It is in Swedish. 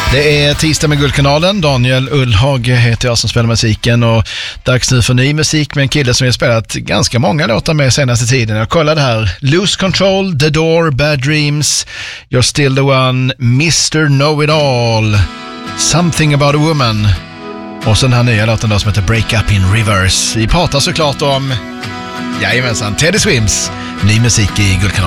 Det är tisdag med Guldkanalen. Daniel Ullhag heter jag som spelar musiken och dags nu för ny musik med en kille som har spelat ganska många låtar med senaste tiden. Jag kollade här. Lose Control, The Door, Bad Dreams, You're Still the One, Mr. Know-It-All, Something About a Woman och så den här nya låten då som heter Break Up in Reverse. Vi pratar såklart om, jajamensan, Teddy Swims, ny musik i Guldkanalen.